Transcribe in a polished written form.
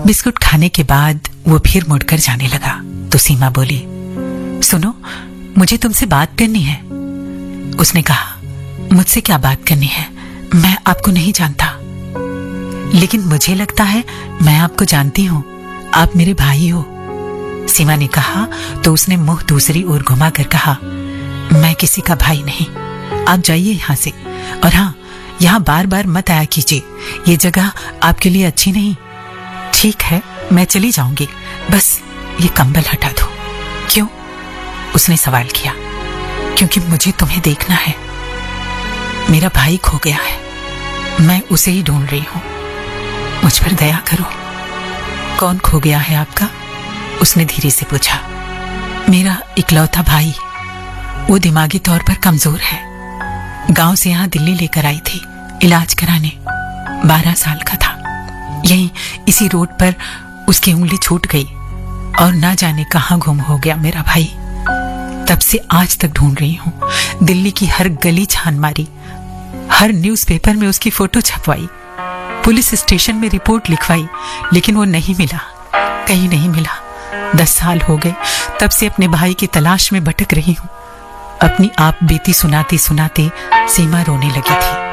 Biscuit खाने के बाद वो फिर मुड़कर जाने लगा तो सीमा बोली, सुनो, मुझे तुमसे बात करनी है। उसने कहा, मुझसे क्या बात करनी है? मैं आपको नहीं जानता। लेकिन मुझे लगता है मैं आपको जानती हूँ, आप मेरे भाई हो। सीमा ने कहा तो उसने मुंह दूसरी ओर घुमाकर कहा, मैं किसी का भाई नहीं, आप जाइए यहां से। और हाँ, यहाँ बार बार मत आया कीजिए, ये जगह आपके लिए अच्छी नहीं। ठीक है, मैं चली जाऊंगी, बस ये कंबल हटा दो। क्यों? उसने सवाल किया। क्योंकि मुझे तुम्हें देखना है। मेरा भाई खो गया है, मैं उसे ही ढूंढ रही हूं, मुझ पर दया करो। कौन खो गया है आपका? उसने धीरे से पूछा। मेरा इकलौता भाई, वो दिमागी तौर पर कमजोर है। गांव से यहां दिल्ली लेकर आई थी इलाज कराने। 12 साल का था। यहीं इसी रोड पर उसकी उंगली छूट गई और ना जाने कहां गुम हो गया मेरा भाई। तब से आज तक ढूंढ रही हूं। दिल्ली की हर गली छान मारी, हर न्यूज़पेपर में उसकी फोटो छपवाई, पुलिस स्टेशन में रिपोर्ट लिखवाई, लेकिन वो नहीं मिला, कहीं नहीं मिला। 10 साल हो गए तब से अपने भाई की तलाश में भटक रही हूं। अपनी आप बीती सुनाते सुनाते सीमा रोने लगी थी।